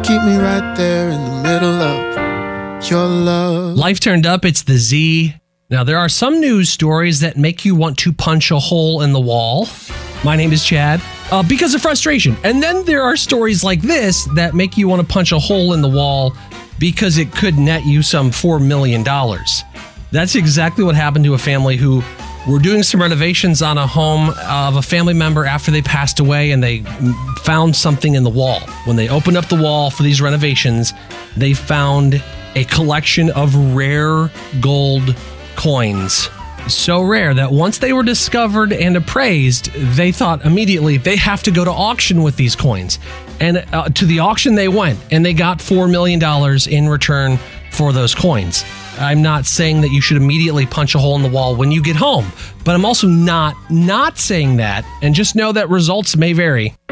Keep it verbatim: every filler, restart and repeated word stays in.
keep me right there in the middle of your love. Life Turned Up, it's the Z. Now, there are some news stories that make you want to punch a hole in the wall. My name is Chad, uh, because of frustration. And then there are stories like this that make you want to punch a hole in the wall because it could net you some four million dollars. That's exactly what happened to a family who were doing some renovations on a home of a family member after they passed away, and they found something in the wall. When they opened up the wall for these renovations, they found a collection of rare gold coins. So rare that once they were discovered and appraised, they thought immediately they have to go to auction with these coins. And uh, to the auction they went, and they got four million dollars in return for those coins. I'm not saying that you should immediately punch a hole in the wall when you get home, but I'm also not not saying that, and just know that results may vary.